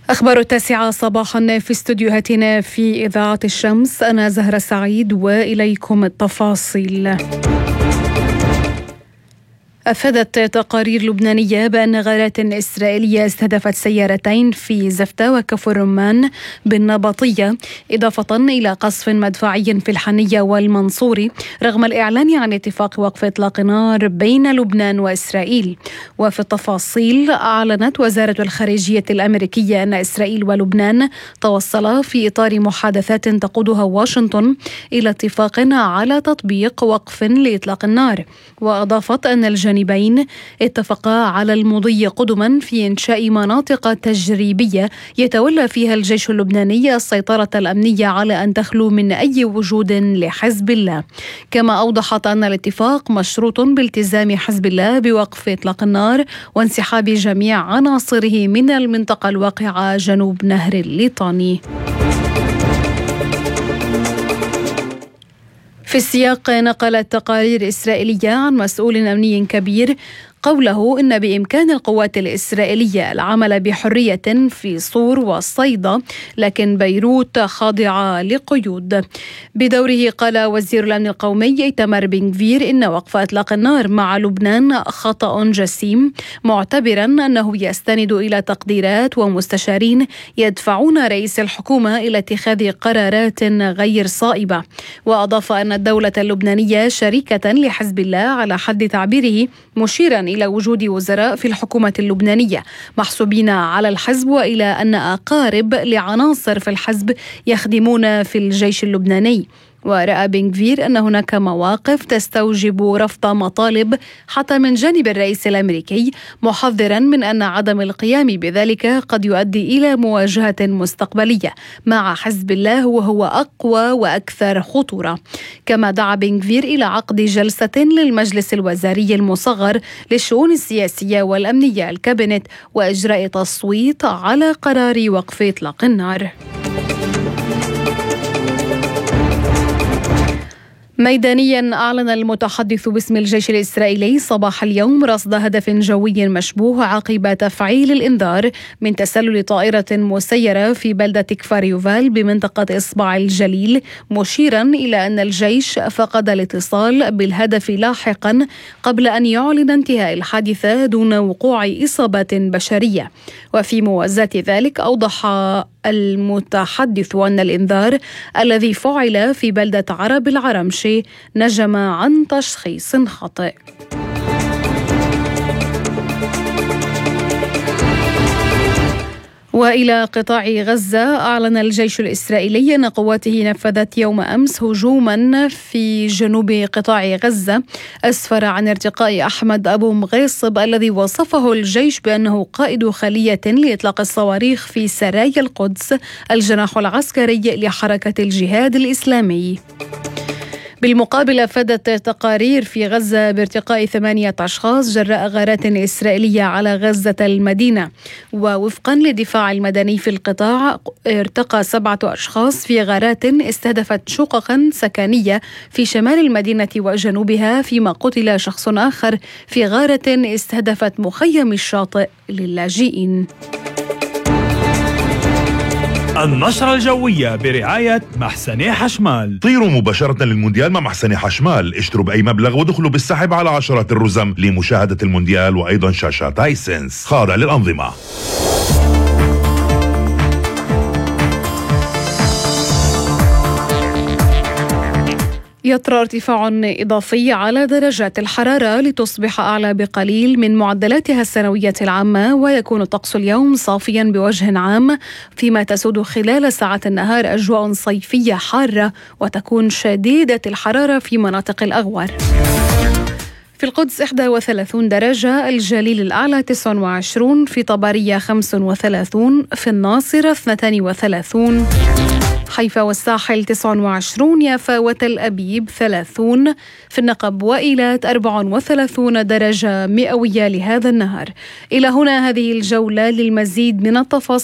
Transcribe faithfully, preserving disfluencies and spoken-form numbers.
أخبار التاسعة صباحا في استديوهاتنا في إذاعة الشمس. أنا زهرة سعيد وإليكم التفاصيل. أفادت تقارير لبنانية بأن غارات إسرائيلية استهدفت سيارتين في زفتة وكفر الرمان بالنبطية، إضافة إلى قصف مدفعي في الحنية والمنصوري، رغم الإعلان عن اتفاق وقف إطلاق نار بين لبنان وإسرائيل. وفي التفاصيل، أعلنت وزارة الخارجية الأمريكية أن إسرائيل ولبنان توصلا في إطار محادثات تقودها واشنطن إلى اتفاق على تطبيق وقف لإطلاق النار. وأضافت أن الجانبين الجانبين اتفقا على المضي قدما في إنشاء مناطق تجريبية يتولى فيها الجيش اللبناني السيطرة الأمنية على أن تخلو من أي وجود لحزب الله. كما أوضحت أن الاتفاق مشروط بالتزام حزب الله بوقف إطلاق النار وانسحاب جميع عناصره من المنطقة الواقعة جنوب نهر الليطاني. في السياق، نقلت تقارير إسرائيلية عن مسؤول أمني كبير قوله إن بإمكان القوات الإسرائيلية العمل بحرية في صور وصيدا، لكن بيروت خاضعة لقيود. بدوره قال وزير الأمن القومي إيتمار بن غفير إن وقف إطلاق النار مع لبنان خطأ جسيم، معتبرا أنه يستند إلى تقديرات ومستشارين يدفعون رئيس الحكومة إلى اتخاذ قرارات غير صائبة. وأضاف أن الدولة اللبنانية شريكة لحزب الله على حد تعبيره، مشيرا إلى وجود وزراء في الحكومة اللبنانية محسوبين على الحزب، وإلى أن أقارب لعناصر في الحزب يخدمون في الجيش اللبناني. ورأى بن غفير أن هناك مواقف تستوجب رفض مطالب حتى من جانب الرئيس الأمريكي، محذرا من أن عدم القيام بذلك قد يؤدي إلى مواجهة مستقبلية مع حزب الله وهو أقوى وأكثر خطورة. كما دعا بن غفير إلى عقد جلسة للمجلس الوزاري المصغر للشؤون السياسية والأمنية الكابينت وإجراء تصويت على قرار وقف إطلاق النار. ميدانيا، أعلن المتحدث باسم الجيش الإسرائيلي صباح اليوم رصد هدف جوي مشبوه عقب تفعيل الإنذار من تسلل طائرة مسيرة في بلدة كفار يوفال بمنطقة إصبع الجليل، مشيرا إلى أن الجيش فقد الاتصال بالهدف لاحقا قبل أن يعلن انتهاء الحادثة دون وقوع إصابات بشرية. وفي موازاة ذلك، أوضح المتحدث أن الإنذار الذي فعل في بلدة عرب العرمشي نجم عن تشخيص خاطئ. وإلى قطاع غزة، أعلن الجيش الإسرائيلي أن قواته نفذت يوم أمس هجوما في جنوب قطاع غزة أسفر عن ارتقاء أحمد أبو مغيصب الذي وصفه الجيش بأنه قائد خلية لإطلاق الصواريخ في سرايا القدس، الجناح العسكري لحركة الجهاد الإسلامي. بالمقابل، أفادت تقارير في غزة بارتقاء ثمانية أشخاص جراء غارات إسرائيلية على غزة المدينة. ووفقا للدفاع المدني في القطاع، ارتقى سبعة أشخاص في غارات استهدفت شققا سكنية في شمال المدينة وجنوبها، فيما قتل شخص آخر في غارة استهدفت مخيم الشاطئ للاجئين. النشرة الجوية برعاية محسني حشمال. طيروا مباشرة للمونديال مع محسني حشمال، اشتروا بأي مبلغ ودخلوا بالسحب على عشرات الرزم لمشاهدة المونديال وأيضا شاشات هايسنس خاضع للأنظمة. يطرأ ارتفاع إضافي على درجات الحرارة لتصبح أعلى بقليل من معدلاتها السنوية العامة، ويكون الطقس اليوم صافيا بوجه عام، فيما تسود خلال ساعات النهار أجواء صيفية حارة وتكون شديدة الحرارة في مناطق الأغوار. في القدس إحدى وثلاثين درجة، الجليل الأعلى تسعة وعشرين، في طبرية خمسة وثلاثين، في الناصرة اثنين وثلاثين، حيفا والساحل تسعة وعشرين، يافا وتل أبيب ثلاثين، في النقب وإيلات أربعة وثلاثين درجة مئوية لهذا النهار. إلى هنا هذه الجولة، للمزيد من التفاصيل